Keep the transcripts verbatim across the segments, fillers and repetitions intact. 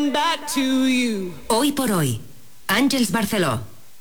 coming back to you. Hoy por hoy, Àngels Barceló.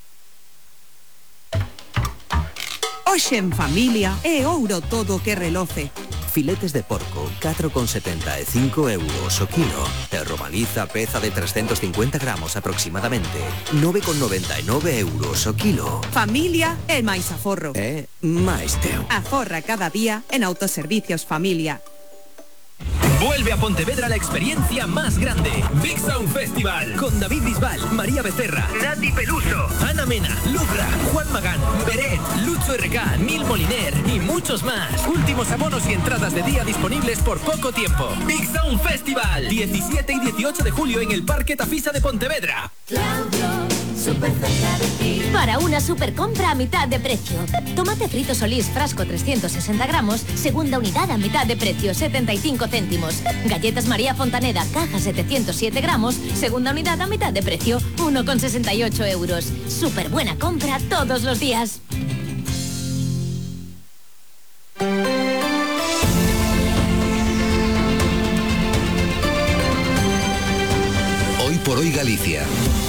Hoxe en familia é ouro todo que reloce. Filetes de porco, catro con setenta e cinco euros o kilo. E romaniza peza de trescentos cincuenta gramos aproximadamente, nove con noventa e nove euros o kilo. Familia é máis aforro. É máis teu. Aforra cada día en Autoservicios Familia. Vuelve a Pontevedra la experiencia más grande. Big Sound Festival. Con David Bisbal, María Becerra, Nati Peluso, Ana Mena, Lubra, Juan Magán, Beret, Lucho R K, Nil Moliner y muchos más. Últimos abonos y entradas de día disponibles por poco tiempo. Big Sound Festival. diecisiete y dieciocho de julio en el Parque Tafisa de Pontevedra. Claudio, súper cerca de ti. Para una super compra a mitad de precio. Tomate frito Solís, frasco trescientos sesenta gramos, segunda unidad a mitad de precio, setenta y cinco céntimos. Galletas María Fontaneda, caja setecientos siete gramos, segunda unidad a mitad de precio, uno con sesenta y ocho euros. Súper buena compra todos los días. Hoy por hoy Galicia.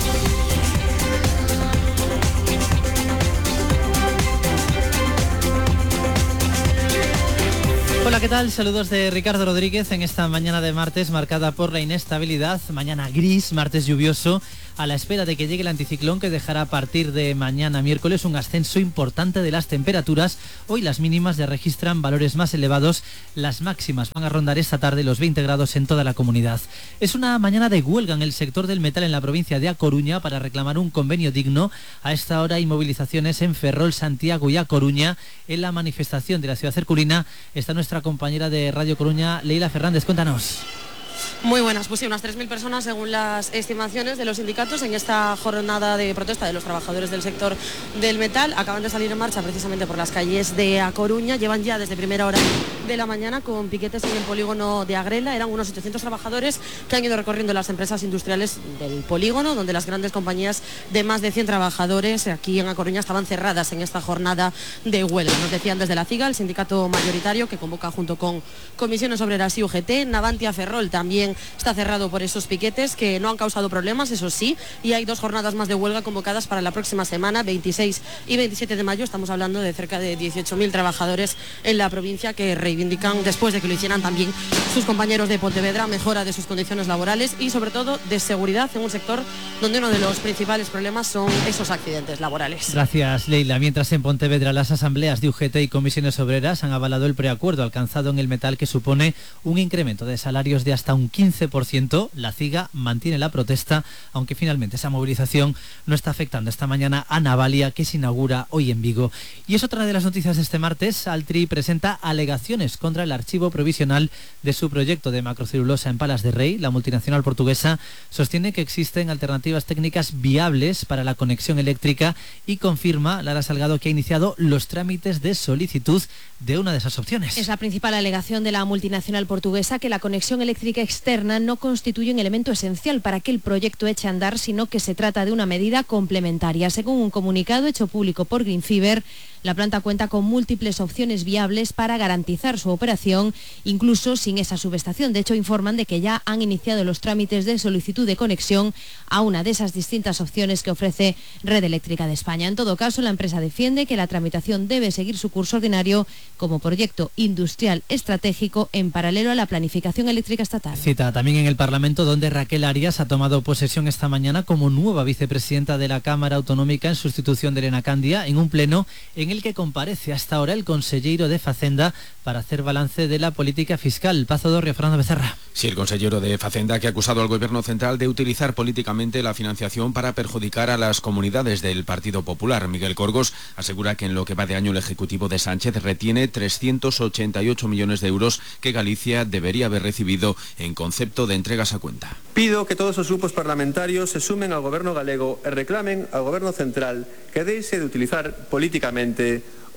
Hola, ¿qué tal? Saludos de Ricardo Rodríguez en esta mañana de martes marcada por la inestabilidad, mañana gris, martes lluvioso, a la espera de que llegue el anticiclón que dejará a partir de mañana miércoles un ascenso importante de las temperaturas. Hoy las mínimas ya registran valores más elevados, las máximas van a rondar esta tarde los veinte grados en toda la comunidad. Es una mañana de huelga en el sector del metal en la provincia de A Coruña para reclamar un convenio digno. A esta hora hay movilizaciones en Ferrol, Santiago y A Coruña. En la manifestación de la ciudad herculina está nuestra compañera de Radio Coruña, Leila Fernández. Cuéntanos. Muy buenas, pues sí, unas tres mil personas según las estimaciones de los sindicatos en esta jornada de protesta de los trabajadores del sector del metal. Acaban de salir en marcha precisamente por las calles de A Coruña, llevan ya desde primera hora de la mañana con piquetes en el polígono de Agrela. Eran unos ochocientos trabajadores que han ido recorriendo las empresas industriales del polígono, donde las grandes compañías de más de cien trabajadores aquí en A Coruña estaban cerradas en esta jornada de huelga. Nos decían desde la CIGA, el sindicato mayoritario que convoca junto con Comisiones Obreras y U G T, Navantia Ferrol también está cerrado por esos piquetes que no han causado problemas, eso sí, y hay dos jornadas más de huelga convocadas para la próxima semana, veintiséis y veintisiete de mayo. Estamos hablando de cerca de dieciocho mil trabajadores en la provincia que reivindican, después de que lo hicieran también sus compañeros de Pontevedra, mejora de sus condiciones laborales y sobre todo de seguridad en un sector donde uno de los principales problemas son esos accidentes laborales. Gracias, Leila. Mientras en Pontevedra las asambleas de U G T y Comisiones Obreras han avalado el preacuerdo alcanzado en el metal que supone un incremento de salarios de hasta un quince por ciento, la CIGA mantiene la protesta, aunque finalmente esa movilización no está afectando esta mañana a Navalia, que se inaugura hoy en Vigo. Y es otra de las noticias de este martes. Altri presenta alegaciones contra el archivo provisional de su proyecto de macrocelulosa en Palas de Rei. La multinacional portuguesa sostiene que existen alternativas técnicas viables para la conexión eléctrica y confirma, Lara Salgado, que ha iniciado los trámites de solicitud de una de esas opciones. Es la principal alegación de la multinacional portuguesa, que la conexión eléctrica externa no constituye un elemento esencial para que el proyecto eche a andar, sino que se trata de una medida complementaria. Según un comunicado hecho público por Greenfiber, la planta cuenta con múltiples opciones viables para garantizar su operación, incluso sin esa subestación. De hecho, informan de que ya han iniciado los trámites de solicitud de conexión a una de esas distintas opciones que ofrece Red Eléctrica de España. En todo caso, la empresa defiende que la tramitación debe seguir su curso ordinario como proyecto industrial estratégico en paralelo a la planificación eléctrica estatal. Cita también en el Parlamento, donde Raquel Arias ha tomado posesión esta mañana como nueva vicepresidenta de la Cámara Autonómica en sustitución de Elena Candia, en un pleno en el que comparece hasta ahora el consellero de Facenda para hacer balance de la política fiscal. Pazo Dorrio, Fernando Becerra. Sí, el consellero de Facenda, que ha acusado al Gobierno central de utilizar políticamente la financiación para perjudicar a las comunidades del Partido Popular. Miguel Corgos asegura que en lo que va de año el Ejecutivo de Sánchez retiene trescientos ochenta y ocho millones de euros que Galicia debería haber recibido en concepto de entregas a cuenta. Pido que todos os grupos parlamentarios se sumen ao Goberno galego e reclamen ao Goberno central que deixe de utilizar políticamente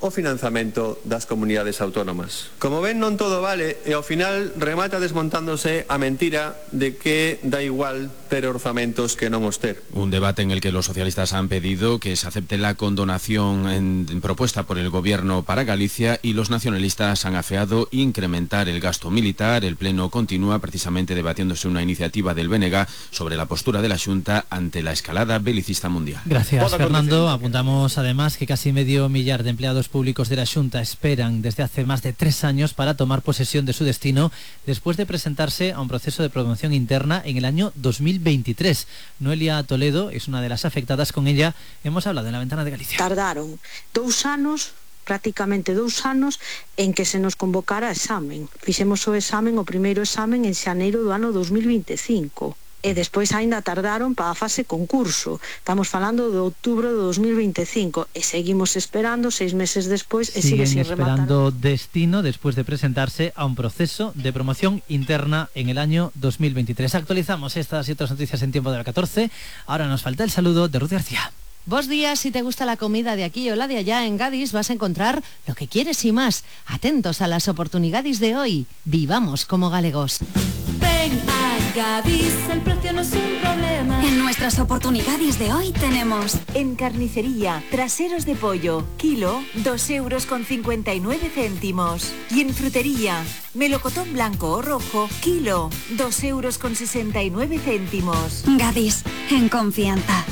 o financiamento das comunidades autónomas. Como ven, non todo vale e ao final remata desmontándose a mentira de que da igual ter orzamentos que non os ter. Un debate en el que los socialistas han pedido que se acepte la condonación en, en propuesta por el gobierno para Galicia y los nacionalistas han afeado incrementar el gasto militar. El Pleno continúa precisamente debatiéndose una iniciativa del B N G sobre la postura de la Xunta ante la escalada belicista mundial. Gracias, Fernando. Apuntamos además que casi medio millar de empleados públicos de la Xunta esperan desde hace más de tres años para tomar posesión de su destino después de presentarse a un proceso de promoción interna en el año dos mil veintitrés. Noelia Toledo es una de las afectadas. Con ella hemos hablado en La Ventana de Galicia. Tardaron dous anos, prácticamente dous anos, en que se nos convocara a examen. Fixemos o examen, o primeiro examen, en xaneiro do ano dos mil veinticinco. E despois aínda tardaron para a fase concurso. Estamos falando de outubro de dos mil veinticinco e seguimos esperando seis meses despois e sigue sin rematar. Esperando destino después de presentarse a un proceso de promoción interna en el año dos mil veintitrés. Actualizamos estas y otras noticias en tiempo de la catorce. Ahora nos falta el saludo de Ruth García. Buenos días, si te gusta la comida de aquí o la de allá, en Gadis vas a encontrar lo que quieres y más. Atentos a las oportunidades de hoy. Vivamos como galegos. Ven a Gadis, el precio no es un problema. En nuestras oportunidades de hoy tenemos en carnicería, traseros de pollo, kilo, dos euros con cincuenta y nueve céntimos. Y en frutería, melocotón blanco o rojo, kilo, dos euros con sesenta y nueve céntimos. Gadis, en confianza.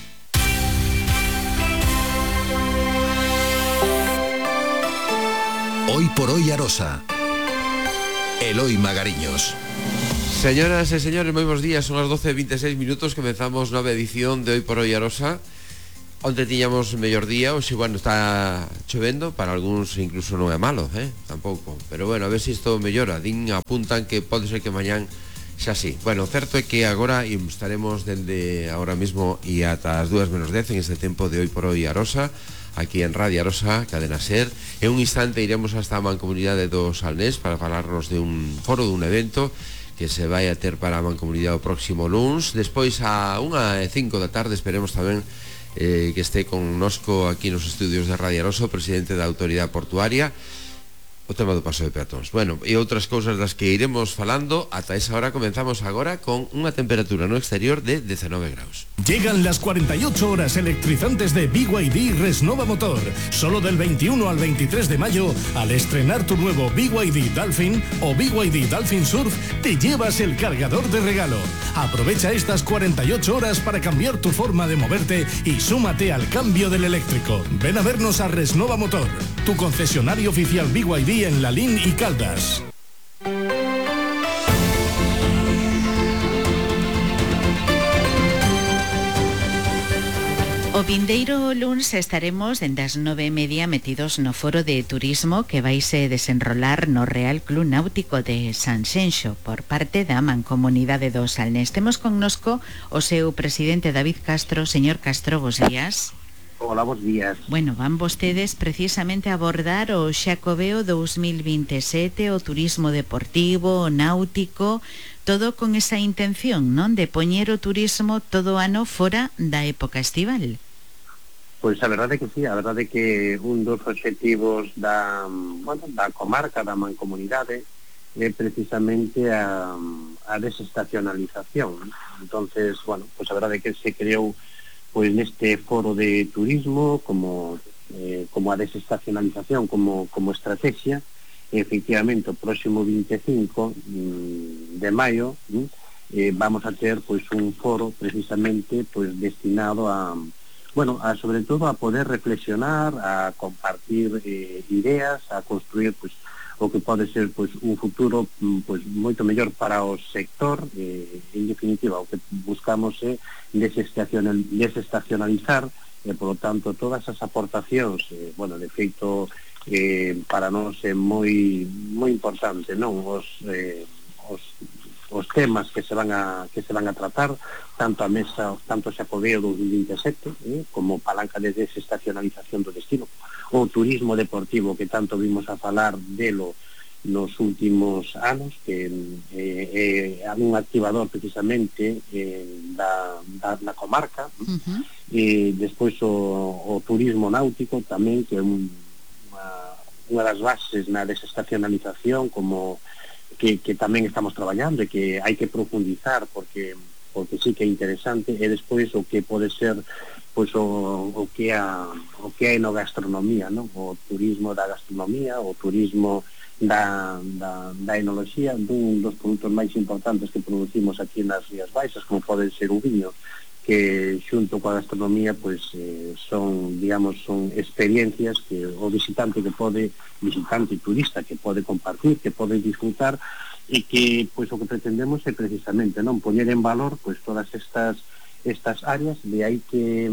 Hoy por hoy Arosa. Eloi Magariños. Señoras e señores, moi bons días. Son as doce e veintiséis minutos. Comenzamos nova edición de Hoy por hoy Arosa. Onte tiñamos mellor día. Hoxe, bueno, está chovendo. Para algúns incluso non é malo, eh? Tampouco. Pero bueno, a ver se isto mellora. Din, apuntan que pode ser que mañán xa así. Bueno, certo é que agora estaremos dende agora mismo e ata as dúas menos dez en este tempo de Hoy por hoy Arosa, aquí en Radio Arosa, Cadena Ser. En un instante iremos hasta a Mancomunidade do Salnés para falarnos de un foro, dun evento que se vai a ter para a Mancomunidade o próximo luns. Despois a unha e cinco da tarde esperemos tamén eh, que este connosco aquí nos estudios de Radio Arosa o presidente da Autoridade Portuaria, o tema do paso de peatóns. Bueno, e outras cousas das que iremos falando. Ata esa hora comenzamos agora con unha temperatura no exterior de diecinueve graus. Llegan las cuarenta y ocho horas electrizantes de B Y D Resnova Motor. Solo del veintiuno al veintitrés de mayo, al estrenar tu nuevo B Y D Dolphin o B Y D Dolphin Surf, te llevas el cargador de regalo. Aprovecha estas cuarenta y ocho horas para cambiar tu forma de moverte y súmate al cambio del eléctrico. Ven a vernos a Resnova Motor, tu concesionario oficial B Y D en Lalín y Caldas. O vindeiro luns estaremos dende as nove e media metidos no foro de turismo que vaise desenrolar no Real Club Náutico de Sanxenxo por parte da Mancomunidade do Salnés. Temos connosco o seu presidente David Castro. Señor Castro, bos días. Hola, bons días. Bueno, van vostedes precisamente a abordar o Xacobeo dos mil veintisiete, o turismo deportivo, o náutico, todo con esa intención, non? De poñer o turismo todo o ano fora da época estival. Pois a verdade é que sí, a verdade é que un dos obxectivos da, bueno, da comarca, da mancomunidade, é precisamente a, a desestacionalización. Entonces, bueno, pois a verdade é que se creou pois neste foro de turismo como eh, como a desestacionalización como, como estrategia. Efectivamente, o próximo veinticinco de maio eh, vamos a ter pois un foro precisamente pois destinado a, bueno, a sobre todo a poder reflexionar, a compartir eh, ideas, a construir pois o que pode ser pois un futuro pois moito mellor para o sector. Eh, en definitiva, o que buscamos é desestacionalizar e, por lo tanto, todas as aportacións, eh, bueno, de feito, eh, para nós é moi moi importante, non? Os, eh, os, os temas que se van a que se van a tratar, tanto a mesa, tanto Xacobeo dos mil veintisiete, eh, como palanca de desestacionalización do destino, o turismo deportivo que tanto vimos a falar delo nos últimos anos, que é eh, eh, un activador precisamente eh, da, da, da comarca. Uh-huh. E despois o, o turismo náutico tamén, que é un, unha das bases na desestacionalización, como que, que tamén estamos traballando e que hai que profundizar porque porque sí que é interesante, e despois o que pode ser pois o, o que a o que hai no gastronomía, non? O turismo da gastronomía, o turismo da, da, da enoloxía, dun dos produtos máis importantes que producimos aquí nas Rías Baixas, como pode ser o viño, que xunto coa gastronomía pois eh, son, digamos, son experiencias que o visitante que pode, visitante e turista que pode compartir, que pode disfrutar, e que pois o que pretendemos é precisamente non poñer en valor pois todas estas estas áreas, de aí que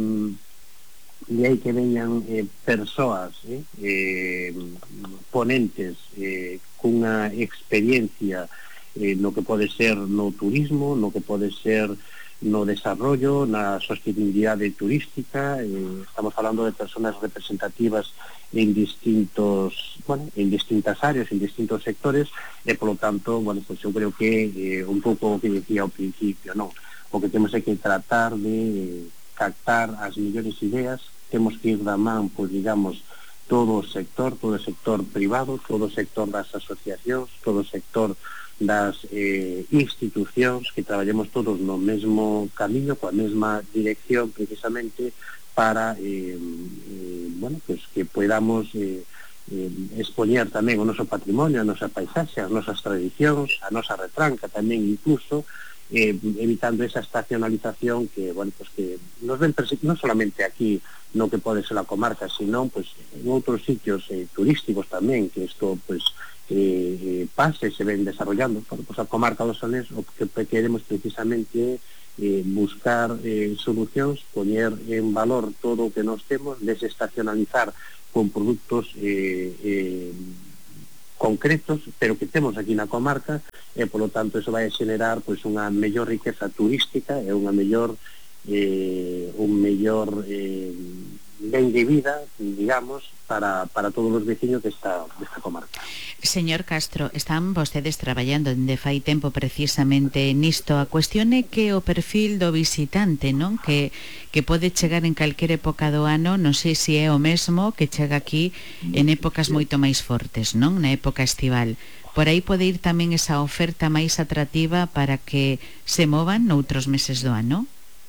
de aí que veñan eh, persoas eh, eh, ponentes eh, cunha experiencia eh, no que pode ser no turismo, no que pode ser no desarrollo, na sostenibilidade turística. Eh, estamos falando de personas representativas en distintos, bueno, en distintas áreas, en distintos sectores, e polo tanto, bueno, pues eu creo que eh, un pouco o que decía ao principio, non? O que temos é que tratar de eh, captar as mellores ideas, temos que ir da man, pois digamos, todo o sector, todo o sector privado, todo o sector das asociacións, todo o sector das eh, institucións, que traballemos todos no mesmo camiño, coa mesma dirección, precisamente para eh, eh, bueno, pues que podamos eh, eh, expoñer tamén o noso patrimonio, a nosa paisaxe, as nosas tradicións, a nosa retranca tamén incluso, eh, evitando esa estacionalización que, bueno, pues que nos ven non solamente aquí no que pode ser a comarca, sino pues en outros sitios eh, turísticos tamén, que isto pues eh, pase, se ven desarrollando. Bueno, pues a comarca dos Salnés o que queremos precisamente eh, buscar eh, solucións, poñer en valor todo o que nos temos, desestacionalizar con produtos eh, eh, concretos, pero que temos aquí na comarca, e polo tanto eso vai a xenerar pois unha mellor riqueza turística e unha mellor eh, un mellor eh, ben de vida, digamos, para, para todos os veciños desta, desta comarca. Señor Castro, están vostedes traballando dende fai tempo precisamente nisto. A cuestión é que o perfil do visitante, non? Que, que pode chegar en calquer época do ano, non sei se é o mesmo que chega aquí en épocas moito máis fortes, non? Na época estival. Por aí pode ir tamén esa oferta máis atractiva para que se movan noutros meses do ano?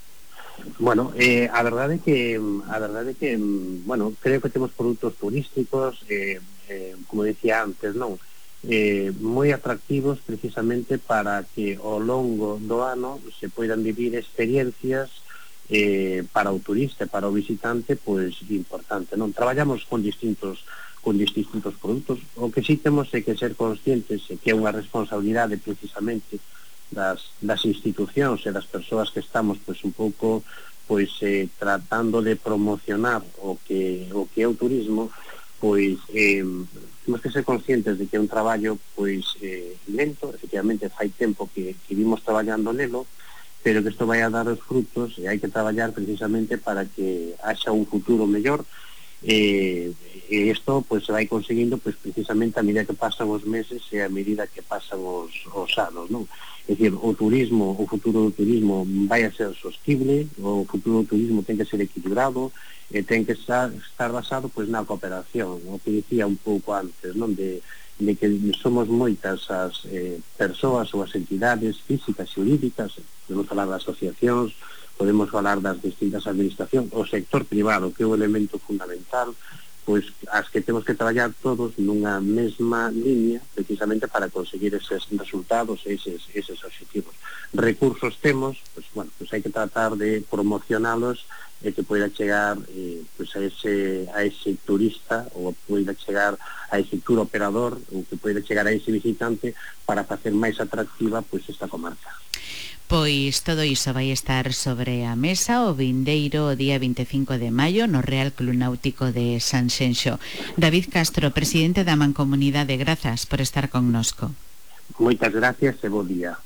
Bueno, eh, a verdade é que a verdade é que, bueno, creo que temos produtos turísticos eh, eh, como decía antes, non? Eh, moi atractivos precisamente para que ao longo do ano se poidan vivir experiencias eh, para o turista, para o visitante, pois importante, non? Traballamos con distintos con distintos produtos. O que sí temos é que ser conscientes e que é unha responsabilidade precisamente das, das institucións e das persoas que estamos pois un pouco pois eh, tratando de promocionar o que o que é o turismo, pois eh, temos que ser conscientes de que é un traballo pois eh, lento, efectivamente fai tempo que, que vimos traballando nelo, pero que isto vai a dar os frutos e hai que traballar precisamente para que haxa un futuro mellor. E eh, isto pois se vai conseguindo pois precisamente a medida que pasan os meses e a medida que pasan os, os anos, non? É dicir, o turismo, o futuro do turismo vai a ser sostible, o futuro do turismo ten que ser equilibrado e ten que estar, estar basado pois na cooperación, o que dicía un pouco antes, non? De, de que somos moitas as eh, persoas ou as entidades físicas e jurídicas, podemos falar das asociacións, podemos falar das distintas administracións, o sector privado, que é o elemento fundamental, pois as que temos que traballar todos nunha mesma línea precisamente para conseguir eses resultados e eses, eses objetivos. Recursos temos, pois, bueno, pois hai que tratar de promocionalos e que poida chegar eh, pois a ese, a ese turista ou poida chegar a ese tour operador ou que poida chegar a ese visitante para facer máis atractiva pois esta comarca. Pois todo iso vai estar sobre a mesa o vindeiro o día vinte e cinco de maio no Real Club Náutico de Sanxenxo. David Castro, presidente da Mancomunidade, grazas por estar connosco. Moitas gracias e bo día.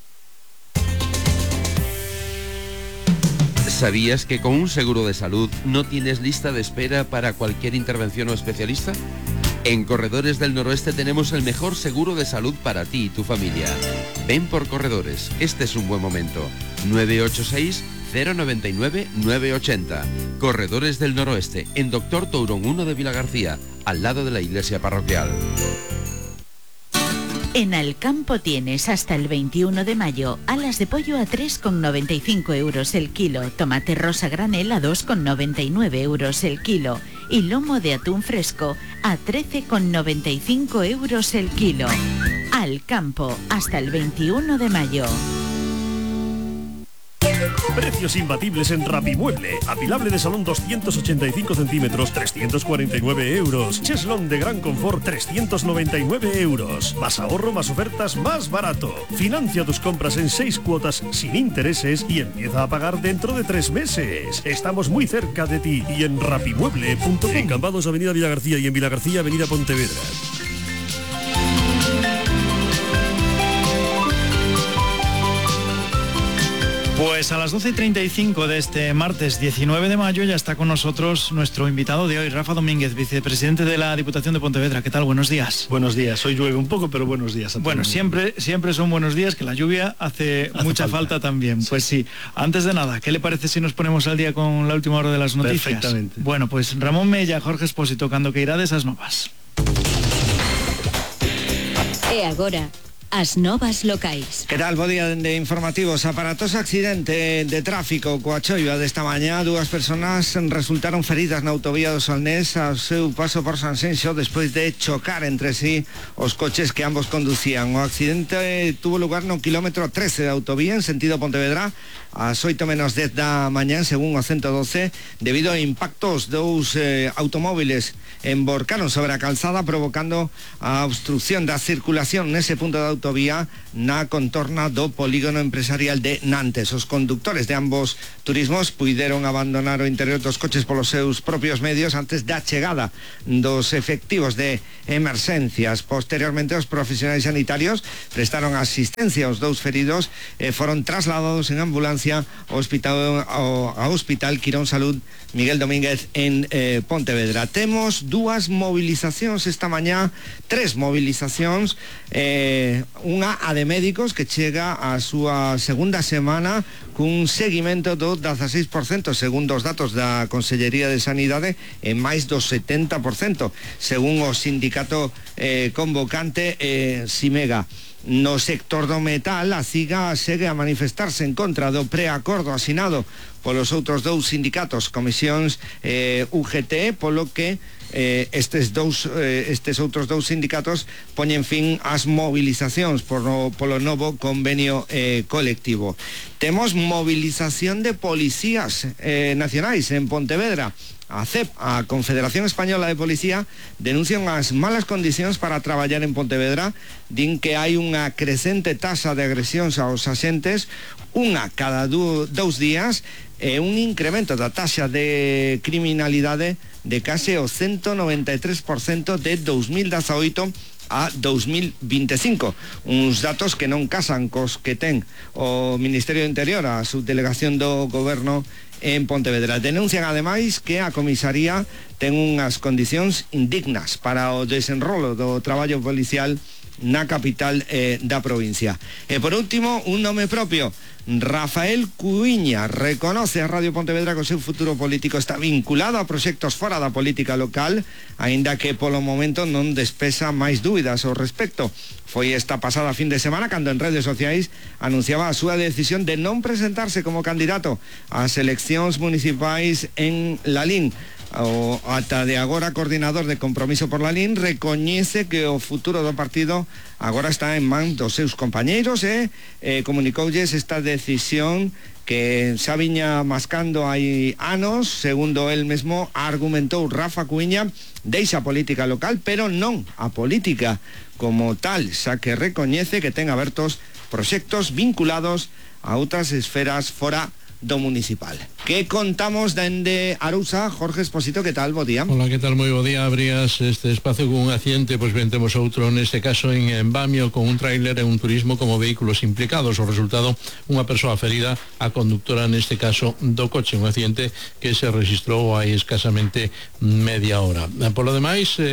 ¿Sabías que con un seguro de salud no tienes lista de espera para cualquier intervención o especialista? En Corredores del Noroeste tenemos el mejor seguro de salud para ti y tu familia. Ven por Corredores, este es un buen momento. nueve ocho seis, cero noventa y nueve nueve ochenta. Corredores del Noroeste, en Doctor Tourón uno de Vilagarcía, al lado de la iglesia parroquial. En Alcampo tienes hasta el veintiuno de mayo alas de pollo a tres con noventa y cinco euros el kilo, tomate rosa granel a dos con noventa y nueve euros el kilo y lomo de atún fresco a trece con noventa y cinco euros el kilo. Alcampo, hasta el veintiuno de mayo. Precios imbatibles en Rapimueble. Apilable de salón doscientos ochenta y cinco centímetros, trescientos cuarenta y nueve euros. Cheslón de gran confort, trescientos noventa y nueve euros. Más ahorro, más ofertas, más barato. Financia tus compras en seis cuotas sin intereses y empieza a pagar dentro de tres meses. Estamos muy cerca de ti y en rapimueble punto com. En Cambados, Avenida Vilagarcía, y en Vilagarcía, Avenida Pontevedra. Pues a las doce y treinta y cinco de este martes diecinueve de mayo ya está con nosotros nuestro invitado de hoy, Rafa Domínguez, vicepresidente de la Diputación de Pontevedra. ¿Qué tal? Buenos días. Buenos días. Hoy llueve un poco, pero buenos días. A bueno, siempre, siempre son buenos días, que la lluvia hace, hace mucha falta, falta también. Sí. Pues sí, antes de nada, ¿qué le parece si nos ponemos al día con la última hora de las noticias? Perfectamente. Bueno, pues Ramón Mella, Jorge Espósito, cando que irá de esas novas. E agora, as novas locais. Que tal? Bo día de informativos. Aparatoso accidente de tráfico coa choiva desta mañá. Dúas persoas resultaron feridas na autovía do Solnés ao seu paso por Sanxenxo despois de chocar entre sí os coches que ambos conducían. O accidente tuvo lugar no quilómetro trece da autovía en sentido Pontevedra ás oito menos dez da mañán, según o ciento doce, debido a impactos dous eh, automóviles emborcaron sobre a calzada, provocando a obstrucción da circulación nese punto da autovía na contorna do polígono empresarial de Nantes. Os conductores de ambos turismos puideron abandonar o interior dos coches polos seus propios medios antes da chegada dos efectivos de emerxencias. Posteriormente, os profesionais sanitarios prestaron asistencia aos dous feridos e foron trasladados en ambulancia ao hospital, ao, ao hospital Quirón Salud Miguel Domínguez en eh, Pontevedra. Temos dúas movilizacións esta mañá, tres movilizacións, eh, unha a de médicos que chega a súa segunda semana cun seguimento do dezaseis por cento segundo os datos da Consellería de Sanidade e máis do setenta por cento según o sindicato eh, convocante eh, Simega. No sector do metal, a CIGA segue a manifestarse en contra do preacordo asinado polos outros dous sindicatos, Comisións eh, U G T, polo que eh, estes dous eh, estes outros dous sindicatos poñen fin ás movilizacións por no, polo novo convenio eh, colectivo. Temos movilización de policías eh, nacionais en Pontevedra. A C E P, a Confederación Española de Policía, denuncian as malas condicións para traballar en Pontevedra. Din que hai unha crecente taxa de agresións aos axentes, unha cada do, dous días, e un incremento da taxa de criminalidade de case o ciento noventa e tres por cento de dos mil dezaoito a dos mil veinticinco, uns datos que non casan cos que ten o Ministerio do Interior, a subdelegación do Goberno en Pontevedra. Denuncian ademais que a comisaría ten unhas condicións indignas para o desenrolo do traballo policial na capital eh, da provincia. E por último, un nome propio. Rafael Cuiña reconoce a Radio Pontevedra que o seu futuro político está vinculado a proxectos fora da política local, aínda que polo momento non despesa máis dúbidas ao respecto. Foi esta pasada fin de semana cando en redes sociais anunciaba a súa decisión de non presentarse como candidato ás eleccións municipais en Lalín. O ata de agora coordinador de Compromiso por Lalín recoñece que o futuro do partido agora está en man dos seus compañeiros e eh, comunicoulles esta decisión que xa viña mascando hai anos. Segundo el mesmo argumentou, Rafa Cuiña deixa a política local, pero non a política como tal, xa que recoñece que ten abertos proxectos vinculados a outras esferas fora do municipal. Que contamos dende Arousa? Jorge Espósito, que tal? Bo día. Hola, que tal? Moi bo día. Abrías este espacio con un accidente, pois ben temos outro neste caso en, en Bamio, con un tráiler e un turismo como vehículos implicados. O resultado, unha persoa ferida, a conductora neste caso do coche, un accidente que se registrou hai escasamente media hora. Por lo demais, eh,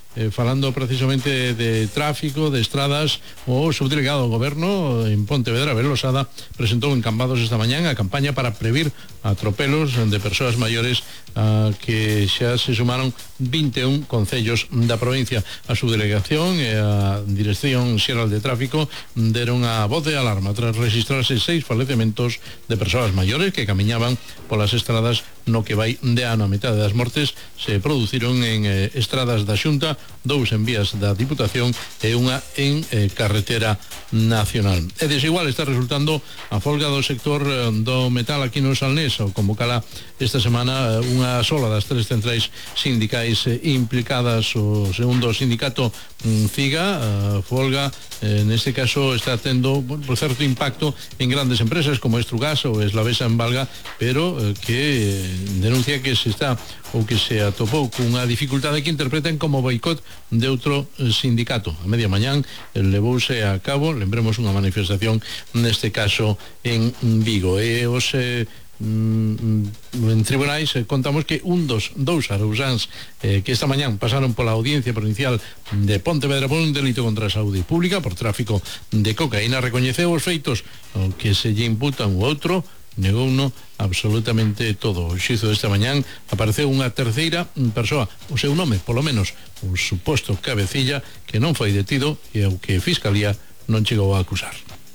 eh, falando precisamente de tráfico, de estradas, o subdelegado do Goberno en Pontevedra, Abel Losada, presentou en Cambados esta mañán a campaña para previr atropelos de persoas maiores, a que xa se sumaron vinte e un concellos da provincia. A subdelegación e a Dirección Xeral de Tráfico deron a voz de alarma tras registrarse seis falecementos de persoas maiores que camiñaban polas estradas no que vai de ano. A metade das mortes se produciron en eh, estradas da Xunta, dous en vías da Diputación e unha en eh, carretera nacional. E desigual está resultando a folga do sector eh, do metal aquí no Salnés, ao convocala esta semana eh, unha sola das tres centrais sindicais eh, implicadas. O segundo sindicato mm, CIGA, a folga eh, neste caso está tendo, bueno, por certo impacto en grandes empresas como Estrugas ou Eslavesa en Valga, pero eh, que eh, denuncia que se está ou que se atopou cunha dificultade que interpreten como boicot de outro sindicato. A media mañán levouse a cabo, lembremos, unha manifestación neste caso en Vigo. E os eh, en tribunais eh, contamos que un dos dous arausáns eh, que esta mañán pasaron pola Audiencia Provincial de Pontevedra por un delito contra a saúde pública por tráfico de cocaína recoñeceu os feitos o que se lle imputan o outro negouno absolutamente todo. O xuízo desta mañán apareceu unha terceira persoa, o seu nome, polo menos o suposto cabecilla, que non foi detido e ao que a Fiscalía non chegou a acusar.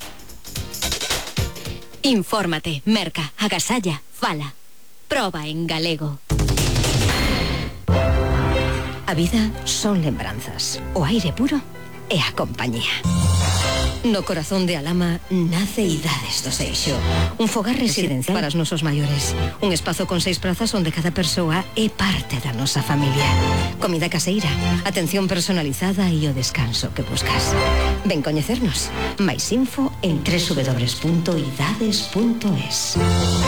Infórmate, merca, agasalla, fala. Proba en galego. A vida son lembranzas, o aire puro e a compañía. No corazón de Alama nace Idades do Seixo, un fogar residencial para os nosos maiores, un espazo con seis prazas onde cada persoa é parte da nosa familia. Comida caseira, atención personalizada e o descanso que buscas. Ven coñecernos. Mais info en doble u doble u doble u punto idades punto es.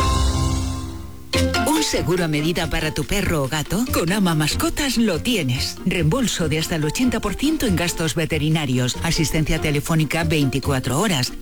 ¿Un seguro a medida para tu perro o gato? Con Ama Mascotas lo tienes. Reembolso de hasta el ochenta por ciento en gastos veterinarios. Asistencia telefónica veinticuatro horas.